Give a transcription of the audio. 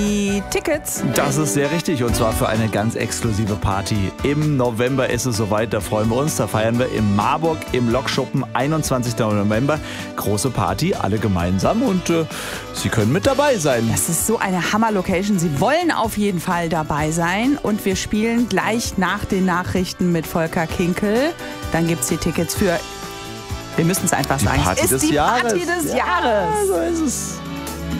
Die Tickets. Das ist sehr richtig und zwar für eine ganz exklusive Party. Im November ist es soweit, da freuen wir uns. Da feiern wir in Marburg im Lokschuppen, 21. November. Große Party, alle gemeinsam und Sie können mit dabei sein. Das ist so eine Hammer-Location. Sie wollen auf jeden Fall dabei sein und wir spielen gleich nach den Nachrichten mit Volker Kinkel. Dann gibt es die Tickets für, wir müssen es einfach sagen, Party es ist des die Jahres. Party des Jahres. So ist es.